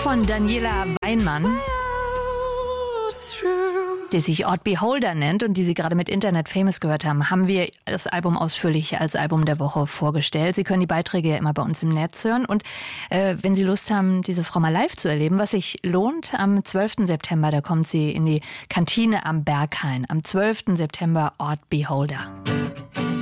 von Daniela Weinmann, die sich Odd Beholder nennt und die Sie gerade mit Internet Famous gehört haben, haben wir das Album ausführlich als Album der Woche vorgestellt. Sie können die Beiträge ja immer bei uns im Netz hören. Und wenn Sie Lust haben, diese Frau mal live zu erleben, was sich lohnt, am 12. September, da kommt sie in die Kantine am Berghain. Am 12. September Odd Beholder.